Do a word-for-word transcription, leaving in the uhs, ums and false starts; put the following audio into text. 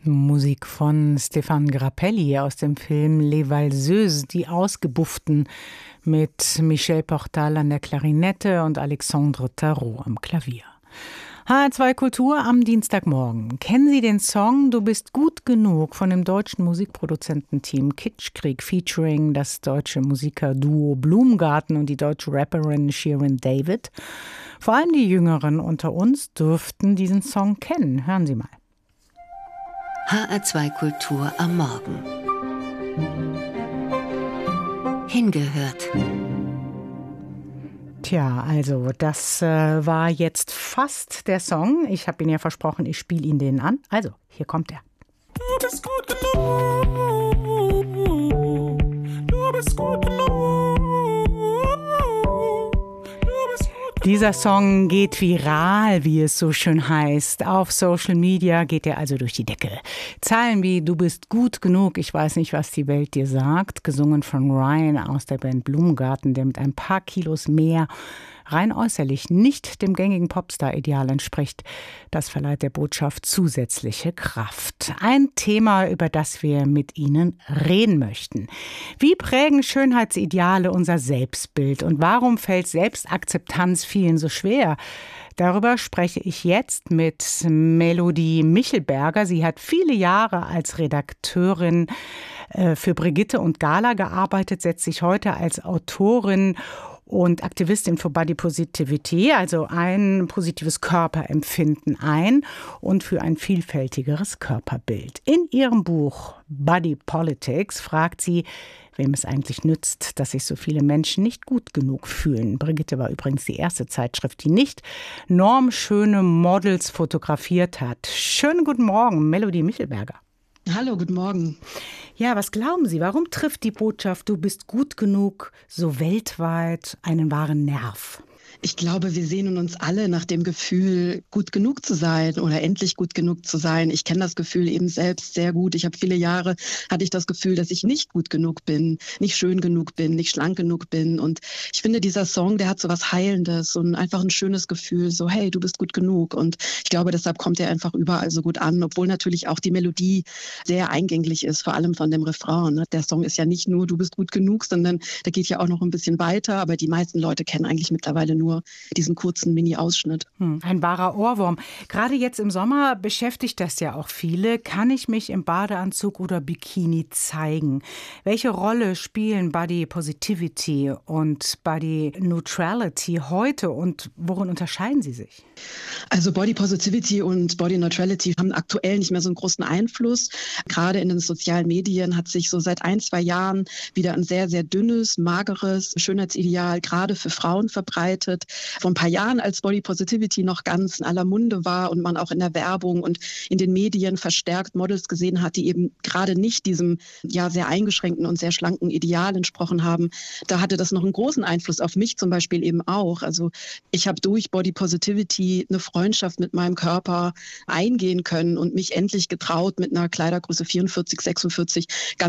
Musik von Stéphane Grappelli aus dem Film Les Valseuses, die Ausgebufften, mit Michel Portal an der Klarinette und Alexandre Tarot am Klavier. H R zwei Kultur am Dienstagmorgen. Kennen Sie den Song Du bist gut genug von dem deutschen Musikproduzententeam Kitschkrieg featuring das deutsche Musikerduo Blumgarten und die deutsche Rapperin Shirin David? Vor allem die Jüngeren unter uns dürften diesen Song kennen. Hören Sie mal. H R zwei Kultur am Morgen. Hingehört. Tja, also das äh, war jetzt fast der Song. Ich habe Ihnen ja versprochen, ich spiele Ihnen den an. Also, hier kommt er. Du bist gut genug. Du bist gut genug. Dieser Song geht viral, wie es so schön heißt. Auf Social Media geht er also durch die Decke. Zeilen wie Du bist gut genug, ich weiß nicht, was die Welt dir sagt, gesungen von Ryan aus der Band Blumgarten, der mit ein paar Kilos mehr rein äußerlich nicht dem gängigen Popstar-Ideal entspricht. Das verleiht der Botschaft zusätzliche Kraft. Ein Thema, über das wir mit Ihnen reden möchten. Wie prägen Schönheitsideale unser Selbstbild und warum fällt Selbstakzeptanz vielen so schwer? Darüber spreche ich jetzt mit Melodie Michelberger. Sie hat viele Jahre als Redakteurin für Brigitte und Gala gearbeitet, setzt sich heute als Autorin und Aktivistin für Body Positivity, also ein positives Körperempfinden ein und für ein vielfältigeres Körperbild. In ihrem Buch Body Politics fragt sie, wem es eigentlich nützt, dass sich so viele Menschen nicht gut genug fühlen. Brigitte war übrigens die erste Zeitschrift, die nicht normschöne Models fotografiert hat. Schönen guten Morgen, Melodie Michelberger. Hallo, guten Morgen. Ja, was glauben Sie, warum trifft die Botschaft, du bist gut genug, so weltweit einen wahren Nerv? Ich glaube, wir sehnen uns alle nach dem Gefühl, gut genug zu sein oder endlich gut genug zu sein. Ich kenne das Gefühl eben selbst sehr gut. Ich habe viele Jahre, hatte ich das Gefühl, dass ich nicht gut genug bin, nicht schön genug bin, nicht schlank genug bin. Und ich finde, dieser Song, der hat so was Heilendes und einfach ein schönes Gefühl, so hey, du bist gut genug. Und ich glaube, deshalb kommt er einfach überall so gut an, obwohl natürlich auch die Melodie sehr eingänglich ist, vor allem von dem Refrain. Ne? Der Song ist ja nicht nur, du bist gut genug, sondern der geht ja auch noch ein bisschen weiter. Aber die meisten Leute kennen eigentlich mittlerweile nur diesen kurzen Mini-Ausschnitt. Hm, ein wahrer Ohrwurm. Gerade jetzt im Sommer beschäftigt das ja auch viele. Kann ich mich im Badeanzug oder Bikini zeigen? Welche Rolle spielen Body Positivity und Body Neutrality heute und worin unterscheiden sie sich? Also Body Positivity und Body Neutrality haben aktuell nicht mehr so einen großen Einfluss. Gerade in den sozialen Medien hat sich so seit ein, zwei Jahren wieder ein sehr, sehr dünnes, mageres Schönheitsideal gerade für Frauen verbreitet. Vor ein paar Jahren, als Body Positivity noch ganz in aller Munde war und man auch in der Werbung und in den Medien verstärkt Models gesehen hat, die eben gerade nicht diesem ja sehr eingeschränkten und sehr schlanken Ideal entsprochen haben, da hatte das noch einen großen Einfluss auf mich zum Beispiel eben auch. Also ich habe durch Body Positivity eine Freundschaft mit meinem Körper eingehen können und mich endlich getraut, mit einer Kleidergröße vierundvierzig, sechsundvierzig ganz